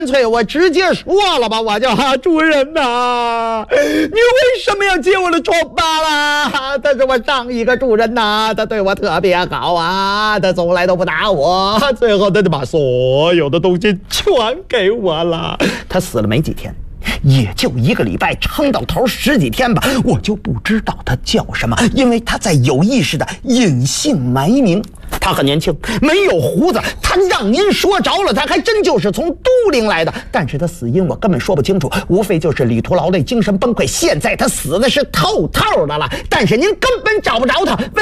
脆我直接说了吧，我就主人呐，你为什么要接我的宠吧啦？他是我上一个主人呐，他对我特别好啊，他从来都不打我，最后他就把所有的东西全给我了。他死了没几天，也就1个礼拜，撑到头10几天吧，我就不知道他叫什么，因为他在有意识的隐姓埋名。他很年轻，没有胡子，他让您说着了，他还真就是从都灵来的，但是他死因我根本说不清楚，无非就是旅途劳累，精神崩溃。现在他死的是透透的了，但是您根本找不着他。